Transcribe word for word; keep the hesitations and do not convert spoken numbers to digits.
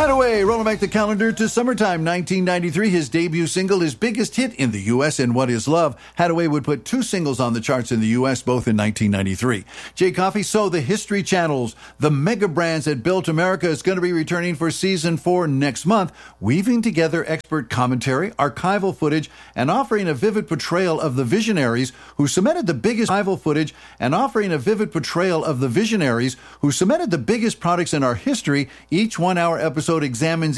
Haddaway, rolling back the calendar to summertime nineteen ninety-three. His debut single, his biggest hit in the U S and What Is Love. Haddaway would put two singles on the charts in the U S, both in nineteen ninety-three. Jay Coffey, so the History Channel's The Mega Brands That Built America is going to be returning for season four next month, weaving together expert commentary, archival footage, and offering a vivid portrayal of the visionaries who cemented the biggest archival footage and offering a vivid portrayal of the visionaries who cemented the biggest products in our history. Each one-hour episode examines